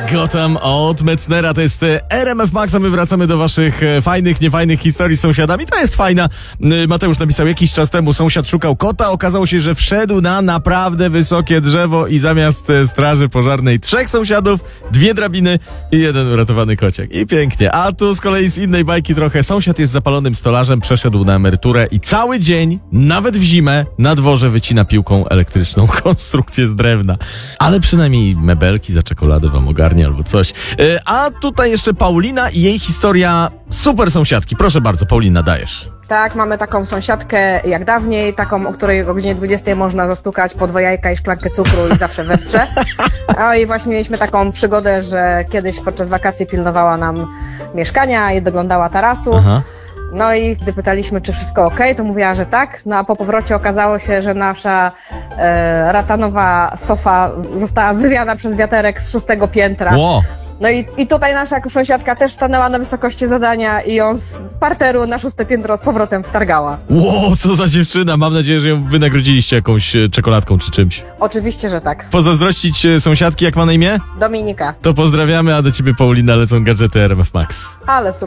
Gotham od Metznera, to jest RMF Max, a my wracamy do waszych fajnych, niefajnych historii z sąsiadami. To jest fajna. Mateusz napisał jakiś czas temu, sąsiad szukał kota, okazało się, że wszedł na naprawdę wysokie drzewo i zamiast straży pożarnej 3 sąsiadów, 2 drabiny i 1 uratowany kociak. I pięknie. A tu z kolei z innej bajki trochę. Sąsiad jest zapalonym stolarzem, przeszedł na emeryturę i cały dzień, nawet w zimę, na dworze wycina piłką elektryczną konstrukcję z drewna. Ale przynajmniej mebelki za czekoladę wam ogarnie albo coś. A tutaj jeszcze Paulina i jej historia super sąsiadki. Proszę bardzo, Paulina, dajesz. Tak, mamy taką sąsiadkę jak dawniej, taką, o której o godzinie 20 można zastukać po 2 jajka i szklankę cukru i zawsze wesprze. A i właśnie mieliśmy taką przygodę, że kiedyś podczas wakacji pilnowała nam mieszkania i doglądała tarasu. Aha. No i gdy pytaliśmy, czy wszystko okej, to mówiła, że tak. No a po powrocie okazało się, że nasza ratanowa sofa została wywiana przez wiaterek z 6. piętra. Ło. No i tutaj nasza sąsiadka też stanęła na wysokości zadania i ją z parteru na 6. piętro z powrotem wtargała. Ło, co za dziewczyna. Mam nadzieję, że ją wynagrodziliście jakąś czekoladką czy czymś. Oczywiście, że tak. Pozazdrościć sąsiadki, jak ma na imię? Dominika. To pozdrawiamy, a do ciebie, Paulina, lecą gadżety RMF Max. Ale super.